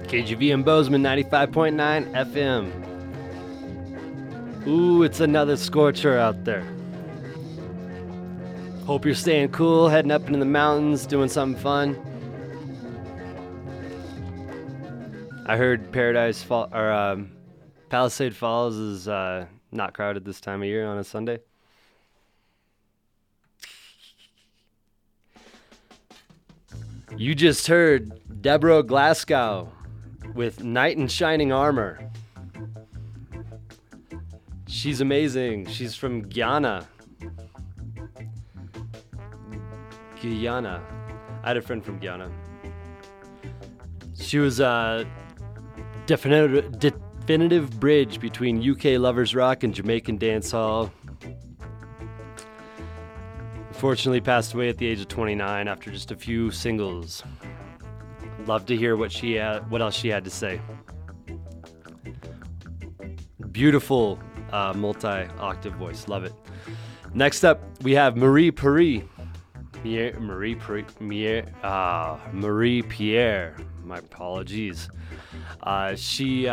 KGV in Bozeman, 95.9 FM. Ooh, it's another scorcher out there. Hope you're staying cool, heading up into the mountains, doing something fun. I heard Palisade Falls is not crowded this time of year on a Sunday. You just heard Deborah Glasgow with Knight in Shining Armor. She's amazing. She's from Guyana. I had a friend from Guyana. She was a definitive bridge between UK lovers rock and Jamaican dancehall. Unfortunately passed away at the age of 29 after just a few singles. Love to hear what else she had to say. Beautiful multi-octave voice. Love it. Next up, we have Marie Pierre. My apologies. She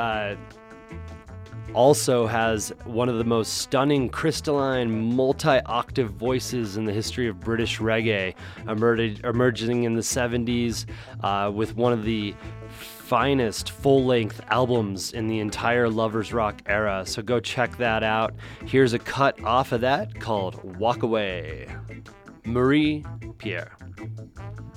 also has one of the most stunning crystalline multi-octave voices in the history of British reggae, emerging in the 70s with one of the finest full-length albums in the entire lovers rock era. So go check that out. Here's a cut off of that called Walk Away. Marie Pierre.